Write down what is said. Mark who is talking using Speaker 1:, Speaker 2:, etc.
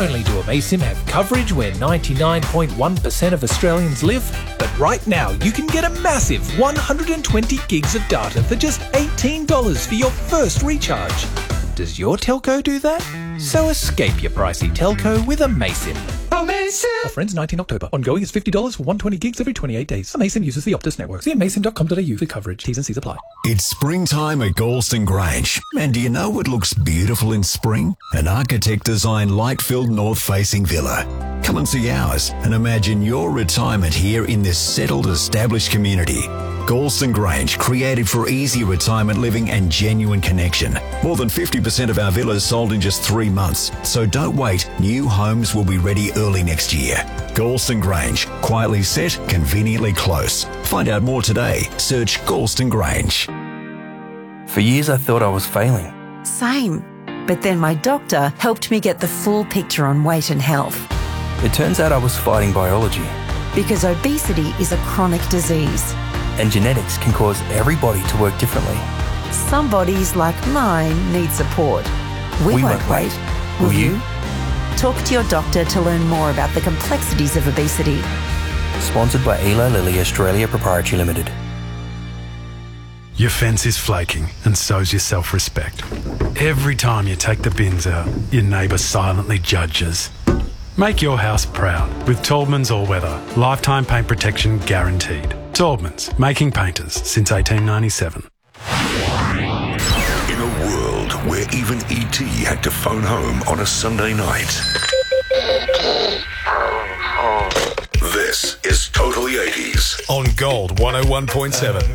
Speaker 1: only do amaysim have coverage where 99.1% of Australians live, but right now you can get a massive 120 gigs of data for just $18 for your first recharge. Does your telco do that? So escape your pricey telco with amaysim. Amaysim! Offer ends 19 October. Ongoing is $50 for 120 gigs every 28 days. Amaysim uses the Optus network. See amaysim.com.au for coverage. T's and C's apply.
Speaker 2: It's springtime at Galston Grange. And do you know what looks beautiful in spring? An architect-designed light-filled north-facing villa. Come and see ours and imagine your retirement here in this settled, established community. Galston Grange, created for easy retirement living and genuine connection. More than 50% of our villas sold in just 3 months. So don't wait. New homes will be ready early next year. Galston Grange, quietly set, conveniently close. Find out more today. Search Galston Grange.
Speaker 3: For years I thought I was failing.
Speaker 4: Same. But then my doctor helped me get the full picture on weight and health.
Speaker 3: It turns out I was fighting biology.
Speaker 4: Because obesity is a chronic disease.
Speaker 3: And genetics can cause every body to work differently.
Speaker 4: Some bodies, like mine, need support. We won't wait. Will you? Talk to your doctor to learn more about the complexities of obesity.
Speaker 3: Sponsored by Eli Lilly Australia Proprietary Limited.
Speaker 5: Your fence is flaking, and so's your self-respect. Every time you take the bins out, your neighbour silently judges. Make your house proud with Taubman's All-Weather. Lifetime paint protection guaranteed. Taubman's, making painters since 1897.
Speaker 6: In a world where even E.T. had to phone home on a Sunday night, this is Totally 80s
Speaker 7: on Gold 101.7.